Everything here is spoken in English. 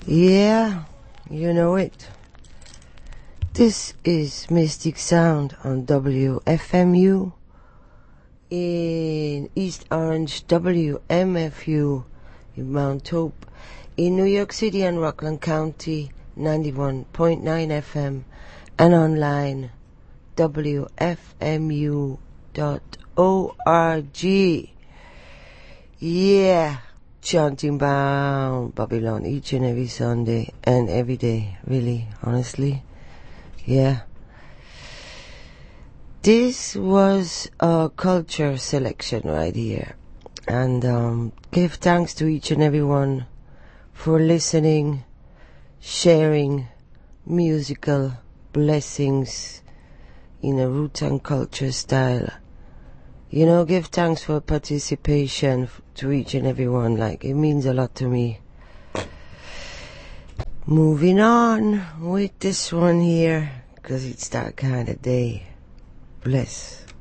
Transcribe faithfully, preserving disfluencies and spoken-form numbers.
Yeah, you know it. This is Mystic Sound on W F M U in East Orange, W M F U in Mount Hope, in New York City and Rockland County, ninety-one point nine F M, and online, W F M U dot org. Yeah, chanting bound Babylon each and every Sunday and every day, really, honestly. Yeah. This was a culture selection right here. And um, give thanks to each and everyone for listening, sharing musical blessings in a root and culture style. You know, give thanks for participation to each and everyone. Like, it means a lot to me. Moving on with this one here, because it's that kind of day. Bless.